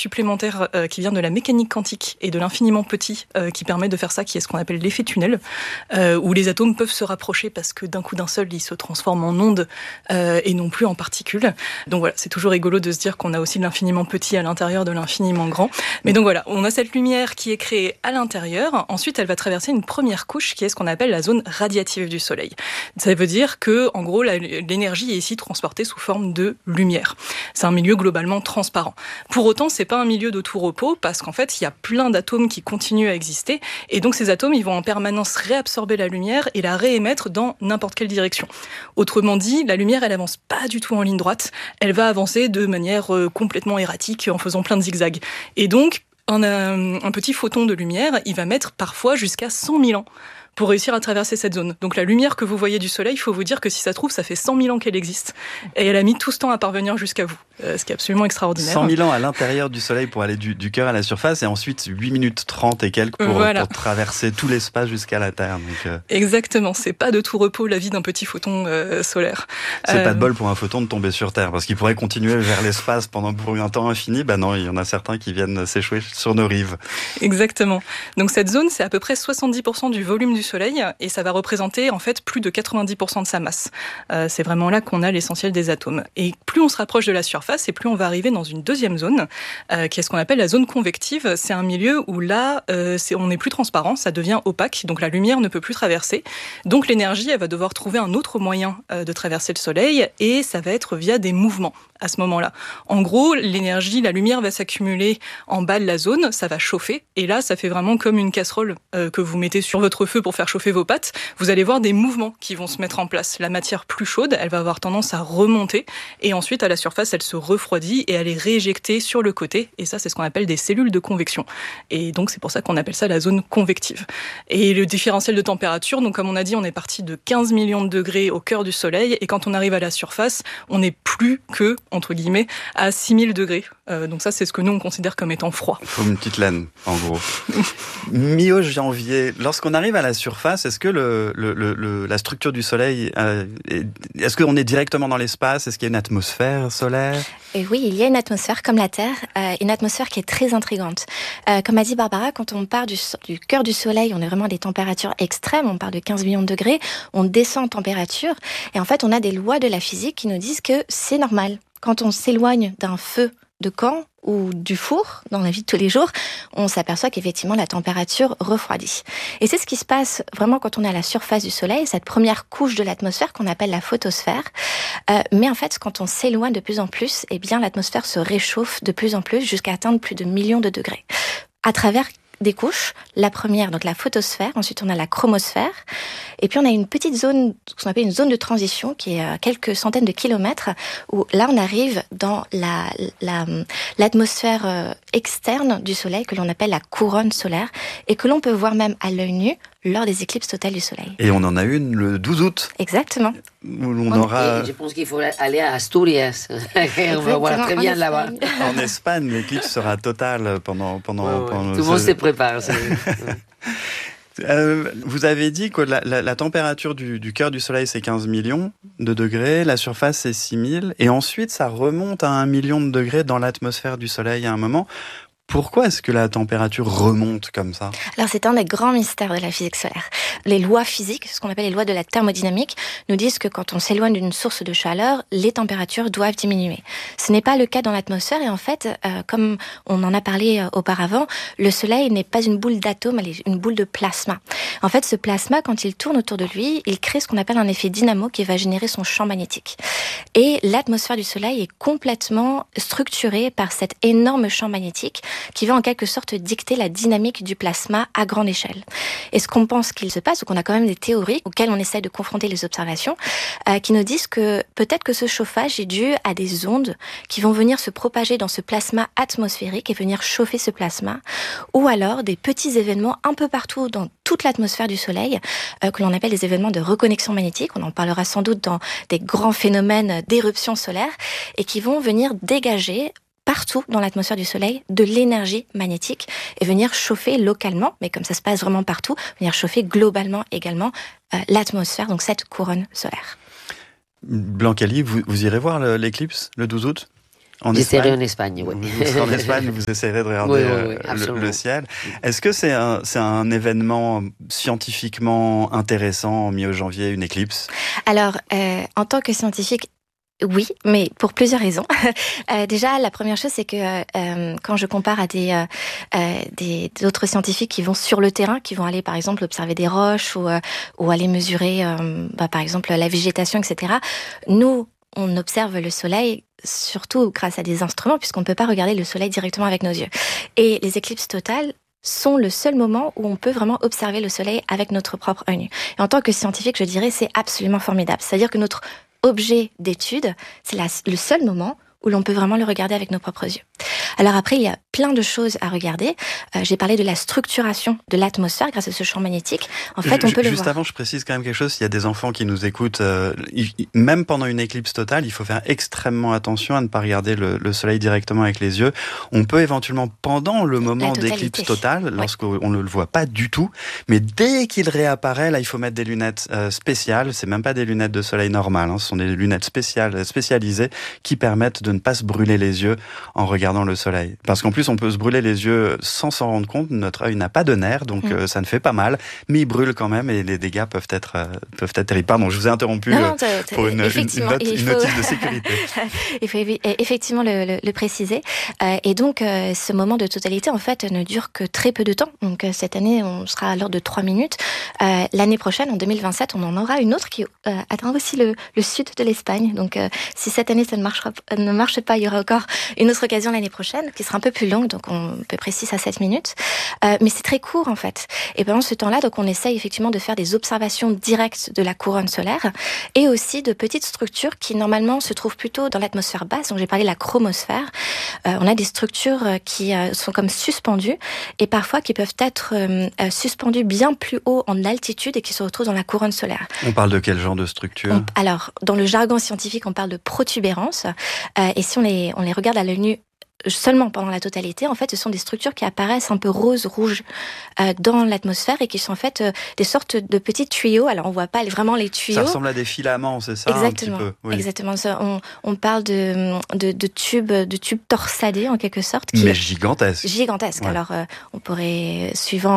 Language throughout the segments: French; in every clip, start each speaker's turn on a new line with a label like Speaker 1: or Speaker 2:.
Speaker 1: supplémentaire qui vient de la mécanique quantique et de l'infiniment petit qui permet de faire ça, qui est ce qu'on appelle l'effet tunnel, où les atomes peuvent se rapprocher parce que d'un coup d'un seul, ils se transforment en ondes et non plus en particules. Donc voilà, c'est toujours rigolo de se dire qu'on a aussi de l'infiniment petit à l'intérieur de l'infiniment grand. Mais donc voilà, on a cette lumière qui est créée à l'intérieur. Ensuite, elle va traverser une première couche qui est ce qu'on appelle la zone radiative du Soleil. Ça veut dire que, en gros, l'énergie est ici transportée sous forme de lumière. C'est un milieu globalement transparent. Pour autant, c'est pas un milieu de tout repos parce qu'en fait, il y a plein d'atomes qui continuent à exister et donc ces atomes, ils vont en permanence réabsorber la lumière et la réémettre dans n'importe quelle direction. Autrement dit, la lumière, elle avance pas du tout en ligne droite. Elle va avancer de manière complètement erratique en faisant plein de zigzags. Et donc, un petit photon de lumière, il va mettre parfois jusqu'à 100 000 ans pour réussir à traverser cette zone. Donc la lumière que vous voyez du Soleil, il faut vous dire que si ça se trouve, ça fait 100 000 ans qu'elle existe. Et elle a mis tout ce temps à parvenir jusqu'à vous, ce qui est absolument extraordinaire.
Speaker 2: 100 000 ans à l'intérieur du Soleil pour aller du cœur à la surface, et ensuite 8 minutes 30 et quelques pour traverser tout l'espace jusqu'à la Terre. Donc,
Speaker 1: Exactement, c'est pas de tout repos la vie d'un petit photon solaire.
Speaker 2: C'est pas de bol pour un photon de tomber sur Terre, parce qu'il pourrait continuer vers l'espace pour un temps infini. Ben non, il y en a certains qui viennent s'échouer sur nos rives.
Speaker 1: Exactement. Donc cette zone, c'est à peu près 70% du volume du Soleil, et ça va représenter en fait plus de 90% de sa masse. C'est vraiment là qu'on a l'essentiel des atomes. Et plus on se rapproche de la surface, et plus on va arriver dans une deuxième zone, qui est ce qu'on appelle la zone convective. C'est un milieu où là, on n'est plus transparent, ça devient opaque, donc la lumière ne peut plus traverser. Donc l'énergie, elle va devoir trouver un autre moyen de traverser le Soleil, et ça va être via des mouvements à ce moment-là. En gros, l'énergie, la lumière va s'accumuler en bas de la zone, ça va chauffer, et là, ça fait vraiment comme une casserole que vous mettez sur votre feu pour faire chauffer vos pâtes. Vous allez voir des mouvements qui vont se mettre en place. La matière plus chaude, elle va avoir tendance à remonter, et ensuite, à la surface, elle se refroidit, et elle est rééjectée sur le côté, et ça, c'est ce qu'on appelle des cellules de convection. Et donc, c'est pour ça qu'on appelle ça la zone convective. Et le différentiel de température, donc comme on a dit, on est parti de 15 millions de degrés au cœur du Soleil, et quand on arrive à la surface, on n'est plus que, entre guillemets, à 6000 degrés. Donc ça, c'est ce que nous, on considère comme étant froid.
Speaker 2: Il faut une petite laine, en gros. Mi-janvier, lorsqu'on arrive à la surface, est-ce que la structure du Soleil, est-ce qu'on est directement dans l'espace? Est-ce qu'il y a une atmosphère solaire?
Speaker 3: Et oui, il y a une atmosphère comme la Terre, une atmosphère qui est très intrigante. Comme a dit Barbara, quand on part du cœur du Soleil, on est vraiment à des températures extrêmes, on part de 15 millions de degrés, on descend en température, et en fait, on a des lois de la physique qui nous disent que c'est normal. Quand on s'éloigne d'un feu de camp ou du four dans la vie de tous les jours, on s'aperçoit qu'effectivement la température refroidit. Et c'est ce qui se passe vraiment quand on est à la surface du Soleil, cette première couche de l'atmosphère qu'on appelle la photosphère. Mais en fait, quand on s'éloigne de plus en plus, eh bien l'atmosphère se réchauffe de plus en plus jusqu'à atteindre plus de millions de degrés. À travers des couches, la première, donc la photosphère, ensuite on a la chromosphère, et puis on a une petite zone, ce qu'on appelle une zone de transition, qui est à quelques centaines de kilomètres, où là on arrive dans l'atmosphère externe du Soleil, que l'on appelle la couronne solaire, et que l'on peut voir même à l'œil nu lors des éclipses totales du Soleil.
Speaker 2: Et on en a une le 12 août.
Speaker 3: Exactement.
Speaker 2: On aura...
Speaker 4: Je pense qu'il faut aller à Asturias. On va voir très bien là-bas.
Speaker 2: En Espagne, l'éclipse sera totale pendant
Speaker 4: tout le monde se prépare.
Speaker 2: Vous avez dit que la température du cœur du Soleil, c'est 15 millions de degrés, la surface, c'est 6000, et ensuite, ça remonte à 1 million de degrés dans l'atmosphère du Soleil à un moment. Pourquoi est-ce que la température remonte comme ça?
Speaker 3: Alors c'est un des grands mystères de la physique solaire. Les lois physiques, ce qu'on appelle les lois de la thermodynamique, nous disent que quand on s'éloigne d'une source de chaleur, les températures doivent diminuer. Ce n'est pas le cas dans l'atmosphère, et en fait, comme on en a parlé auparavant, le Soleil n'est pas une boule d'atomes, elle est une boule de plasma. En fait, ce plasma, quand il tourne autour de lui, il crée ce qu'on appelle un effet dynamo qui va générer son champ magnétique. Et l'atmosphère du Soleil est complètement structurée par cet énorme champ magnétique qui va en quelque sorte dicter la dynamique du plasma à grande échelle. Et ce qu'on pense qu'il se passe, ou qu'on a quand même des théories auxquelles on essaie de confronter les observations, qui nous disent que peut-être que ce chauffage est dû à des ondes qui vont venir se propager dans ce plasma atmosphérique et venir chauffer ce plasma, ou alors des petits événements un peu partout dans toute l'atmosphère du Soleil, que l'on appelle des événements de reconnexion magnétique. On en parlera sans doute dans des grands phénomènes d'éruption solaire, et qui vont venir dégager partout dans l'atmosphère du Soleil de l'énergie magnétique et venir chauffer localement, mais comme ça se passe vraiment partout, venir chauffer globalement également l'atmosphère, donc cette couronne solaire.
Speaker 2: Blancali, vous irez voir l'éclipse le 12 août?
Speaker 4: J'essaierai en Espagne, oui.
Speaker 2: Vous serez en Espagne, vous essayerez de regarder le ciel. Est-ce que c'est un événement scientifiquement intéressant, mi-janvier, une éclipse?
Speaker 3: Alors, en tant que scientifique, oui, mais pour plusieurs raisons. Déjà, la première chose, c'est que quand je compare à d'autres scientifiques qui vont sur le terrain, qui vont aller par exemple observer des roches ou aller mesurer, par exemple la végétation, etc. Nous, on observe le soleil surtout grâce à des instruments, puisqu'on ne peut pas regarder le soleil directement avec nos yeux. Et les éclipses totales sont le seul moment où on peut vraiment observer le soleil avec notre propre œil nu. Et en tant que scientifique, je dirais, c'est absolument formidable. C'est-à-dire que notre objet d'étude, c'est le seul moment où l'on peut vraiment le regarder avec nos propres yeux. Alors après, il y a plein de choses à regarder. J'ai parlé de la structuration de l'atmosphère grâce à ce champ magnétique. En fait, on peut le voir.
Speaker 2: Juste avant, je précise quand même quelque chose. S'il y a des enfants qui nous écoutent, même pendant une éclipse totale, il faut faire extrêmement attention à ne pas regarder le soleil directement avec les yeux. On peut éventuellement, pendant le moment d'éclipse totale, lorsqu'on ne le voit pas du tout, mais dès qu'il réapparaît, là, il faut mettre des lunettes spéciales. C'est même pas des lunettes de soleil normales, hein. Ce sont des lunettes spécialisées qui permettent de ne pas se brûler les yeux en regardant le soleil. Parce qu'en plus, on peut se brûler les yeux sans s'en rendre compte. Notre œil n'a pas de nerfs, donc ça ne fait pas mal, mais il brûle quand même et les dégâts peuvent être terribles. Pardon, je vous ai interrompu pour une notice de sécurité.
Speaker 3: Il faut effectivement le préciser. Et donc, ce moment de totalité, en fait, ne dure que très peu de temps. Donc, cette année, on sera à l'heure de 3 minutes. L'année prochaine, en 2027, on en aura une autre qui atteint aussi le sud de l'Espagne. Donc, si cette année, ça ne marche pas, il y aura encore une autre occasion l'année prochaine, qui sera un peu plus longue, donc on peut préciser à 7 minutes. Mais c'est très court, en fait. Et pendant ce temps-là, donc on essaye effectivement de faire des observations directes de la couronne solaire et aussi de petites structures qui, normalement, se trouvent plutôt dans l'atmosphère basse. Donc, j'ai parlé de la chromosphère. On a des structures qui sont comme suspendues et parfois qui peuvent être suspendues bien plus haut en altitude et qui se retrouvent dans la couronne solaire.
Speaker 2: On parle de quel genre de structure?
Speaker 3: Alors, dans le jargon scientifique, on parle de protubérances. Et si on les regarde à l'œil nu seulement pendant la totalité, en fait, ce sont des structures qui apparaissent un peu rose-rouge dans l'atmosphère et qui sont en fait des sortes de petits tuyaux. Alors, on voit pas vraiment les tuyaux.
Speaker 2: Ça ressemble à des filaments, c'est ça?
Speaker 3: Exactement.
Speaker 2: Un petit peu, oui.
Speaker 3: Exactement. On parle de tubes torsadés en quelque sorte.
Speaker 2: Mais gigantesques.
Speaker 3: Gigantesques.
Speaker 2: Ouais.
Speaker 3: Alors, on pourrait,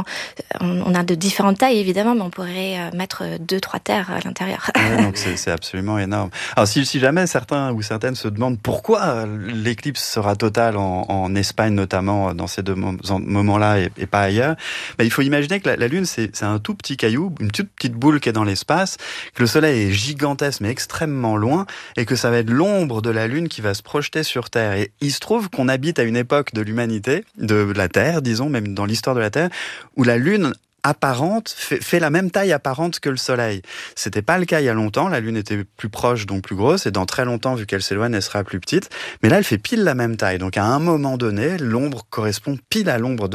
Speaker 3: on a de différentes tailles évidemment, mais on pourrait mettre 2-3 terres à l'intérieur.
Speaker 2: Ouais, donc c'est absolument énorme. Alors, si jamais certains ou certaines se demandent pourquoi l'éclipse sera totale en Espagne notamment dans ces deux moments-là et pas ailleurs, il faut imaginer que la Lune c'est un tout petit caillou, une toute petite boule qui est dans l'espace, que le Soleil est gigantesque mais extrêmement loin et que ça va être l'ombre de la Lune qui va se projeter sur Terre. Et il se trouve qu'on habite à une époque de l'humanité, de la Terre, disons, même dans l'histoire de la Terre, où la Lune apparente, fait la même taille apparente que le Soleil. C'était pas le cas il y a longtemps, la Lune était plus proche, donc plus grosse, et dans très longtemps, vu qu'elle s'éloigne, elle sera plus petite. Mais là, elle fait pile la même taille. Donc à un moment donné, l'ombre correspond pile à l'ombre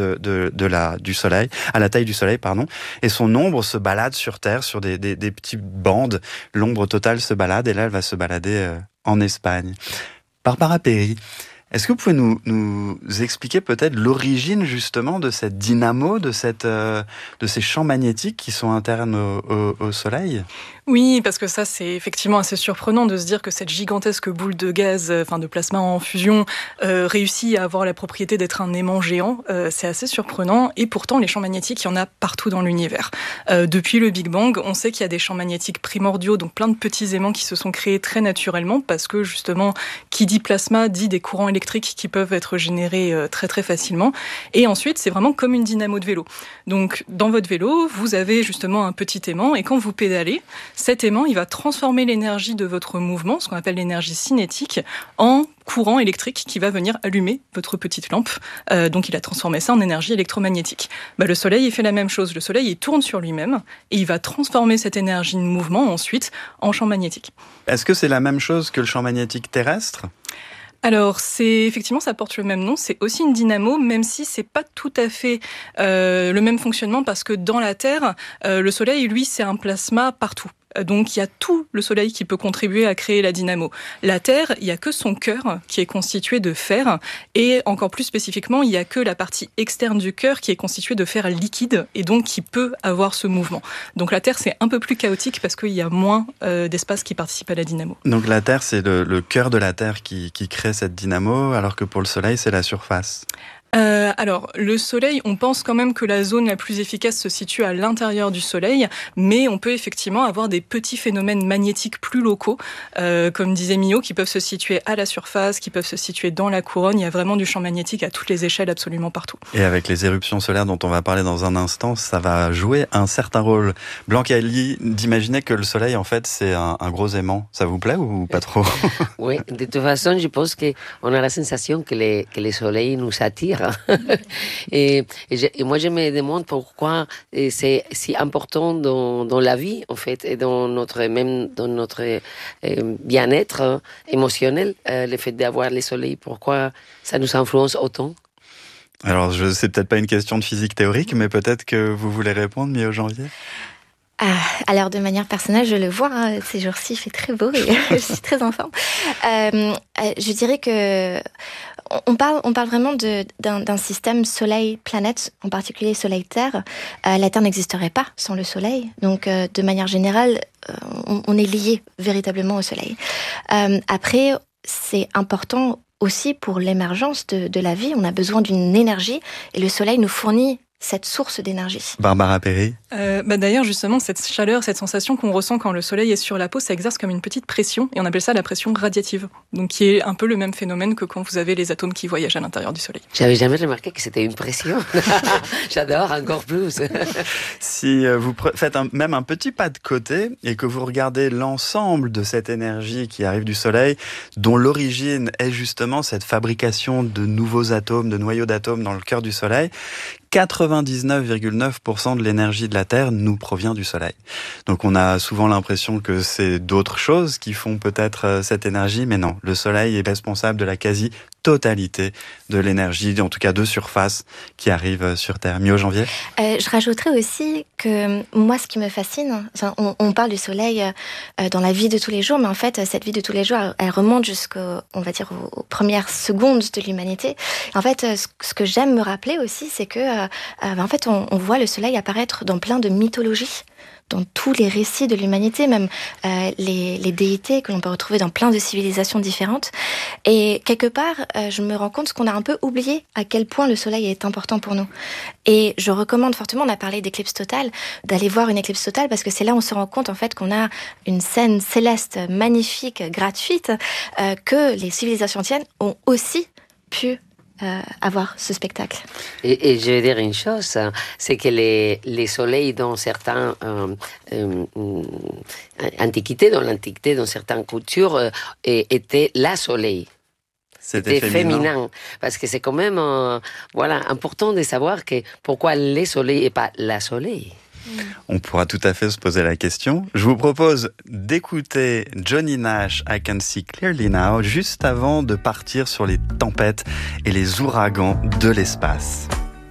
Speaker 2: du Soleil, à la taille du Soleil, pardon. Et son ombre se balade sur Terre, sur des petites bandes. L'ombre totale se balade, et là, elle va se balader en Espagne. Barbara Perry, est-ce que vous pouvez nous expliquer peut-être l'origine justement de cette dynamo, de ces champs magnétiques qui sont internes au Soleil?
Speaker 1: Oui, parce que ça, c'est effectivement assez surprenant de se dire que cette gigantesque boule de gaz, de plasma en fusion, réussit à avoir la propriété d'être un aimant géant. C'est assez surprenant. Et pourtant, les champs magnétiques, il y en a partout dans l'univers. Depuis le Big Bang, on sait qu'il y a des champs magnétiques primordiaux, donc plein de petits aimants qui se sont créés très naturellement, parce que justement, qui dit plasma, dit des courants électriques qui peuvent être générés très très facilement. Et ensuite, c'est vraiment comme une dynamo de vélo. Donc, dans votre vélo, vous avez justement un petit aimant, et quand vous pédalez, cet aimant, il va transformer l'énergie de votre mouvement, ce qu'on appelle l'énergie cinétique, en courant électrique qui va venir allumer votre petite lampe. Donc, il a transformé ça en énergie électromagnétique. Le Soleil, il fait la même chose. Le Soleil, il tourne sur lui-même et il va transformer cette énergie de mouvement ensuite en champ magnétique.
Speaker 2: Est-ce que c'est la même chose que le champ magnétique terrestre ?
Speaker 1: Alors, effectivement, ça porte le même nom. C'est aussi une dynamo, même si c'est pas tout à fait le même fonctionnement, parce que dans la Terre, le Soleil, lui, c'est un plasma partout. Donc il y a tout le Soleil qui peut contribuer à créer la dynamo. La Terre, il y a que son cœur qui est constitué de fer, et encore plus spécifiquement, il y a que la partie externe du cœur qui est constituée de fer liquide et donc qui peut avoir ce mouvement. Donc la Terre, c'est un peu plus chaotique parce qu'il y a moins d'espace qui participe à la dynamo.
Speaker 2: Donc la Terre, c'est le cœur de la Terre qui crée cette dynamo, alors que pour le Soleil, c'est la surface.
Speaker 1: Alors, le Soleil, on pense quand même que la zone la plus efficace se situe à l'intérieur du Soleil, mais on peut effectivement avoir des petits phénomènes magnétiques plus locaux, comme disait Millot, qui peuvent se situer à la surface, qui peuvent se situer dans la couronne. Il y a vraiment du champ magnétique à toutes les échelles, absolument partout.
Speaker 2: Et avec les éruptions solaires dont on va parler dans un instant, ça va jouer un certain rôle. Blanca-Ely, d'imaginer que le Soleil, en fait, c'est un gros aimant. Ça vous plaît ou pas trop?
Speaker 4: Oui, de toute façon, je pense qu'on a la sensation que le Soleil nous attire. Et moi, je me demande pourquoi c'est si important dans la vie, en fait, et dans notre bien-être émotionnel, le fait d'avoir le soleil. Pourquoi ça nous influence autant?
Speaker 2: Alors, c'est peut-être pas une question de physique théorique, mais peut-être que vous voulez répondre, Millot Janvier?
Speaker 3: Alors, de manière personnelle, je le vois, ces jours-ci, il fait très beau et je suis très en forme. Je dirais que on parle vraiment d'un système Soleil-planète, en particulier Soleil-Terre. La Terre n'existerait pas sans le Soleil. Donc, de manière générale, on est lié véritablement au Soleil. Après, c'est important aussi pour l'émergence de la vie. On a besoin d'une énergie et le Soleil nous fournit cette source d'énergie.
Speaker 2: Barbara Perry.
Speaker 1: D'ailleurs, justement, cette chaleur, cette sensation qu'on ressent quand le soleil est sur la peau, ça exerce comme une petite pression, et on appelle ça la pression radiative. Donc, qui est un peu le même phénomène que quand vous avez les atomes qui voyagent à l'intérieur du soleil.
Speaker 4: J'avais jamais remarqué que c'était une pression. J'adore encore plus.
Speaker 2: Si vous faites même un petit pas de côté et que vous regardez l'ensemble de cette énergie qui arrive du soleil, dont l'origine est justement cette fabrication de nouveaux atomes, de noyaux d'atomes dans le cœur du soleil, 99,9% de l'énergie de la Terre nous provient du Soleil. Donc on a souvent l'impression que c'est d'autres choses qui font peut-être cette énergie, mais non, le Soleil est responsable de la quasi-totalité de l'énergie, en tout cas de surface, qui arrive sur Terre. Millot Janvier?
Speaker 3: Je rajouterais aussi que moi, ce qui me fascine, on parle du Soleil dans la vie de tous les jours, mais en fait, cette vie de tous les jours, elle remonte aux premières secondes de l'humanité. En fait, ce que j'aime me rappeler aussi, c'est que en fait, on voit le Soleil apparaître dans plein de mythologies, dans tous les récits de l'humanité, même les déités que l'on peut retrouver dans plein de civilisations différentes. Et quelque part, je me rends compte qu'on a un peu oublié à quel point le Soleil est important pour nous. Et je recommande fortement, on a parlé d'éclipse totale, d'aller voir une éclipse totale, parce que c'est là où on se rend compte en fait qu'on a une scène céleste magnifique, gratuite, que les civilisations anciennes ont aussi pu avoir ce spectacle.
Speaker 4: Et je vais dire une chose, c'est que les soleils dans certaines antiquités, dans certaines cultures, étaient la soleil. C'était féminin. Parce que c'est quand même important de savoir pourquoi les soleils et pas la soleil.
Speaker 2: On pourra tout à fait se poser la question. Je vous propose d'écouter Johnny Nash, I Can See Clearly Now, juste avant de partir sur les tempêtes et les ouragans de l'espace.